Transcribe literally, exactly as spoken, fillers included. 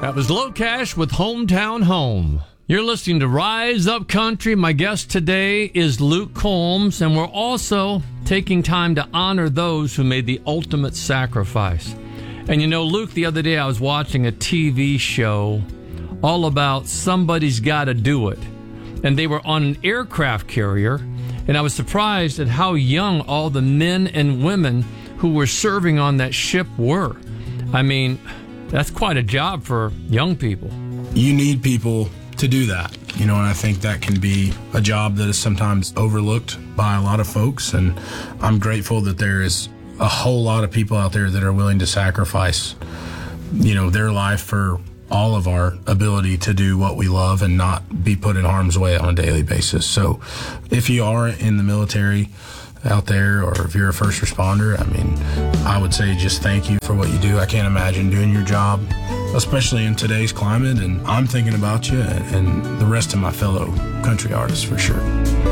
That was Low Cash with Hometown Home. You're listening to Rise Up Country. My guest today is Luke Combs, and we're also taking time to honor those who made the ultimate sacrifice. And you know, Luke, the other day I was watching a T V show all about somebody's got to do it. And they were on an aircraft carrier, and I was surprised at how young all the men and women who were serving on that ship were. I mean, that's quite a job for young people. You need people to do that, you know, and I think that can be a job that is sometimes overlooked by a lot of folks, and I'm grateful that there is a whole lot of people out there that are willing to sacrifice, you know, their life for all of our ability to do what we love and not be put in harm's way on a daily basis. So if you are in the military out there, or if you're a first responder, I mean, I would say just thank you for what you do. I can't imagine doing your job, especially in today's climate, and I'm thinking about you and the rest of my fellow country artists for sure.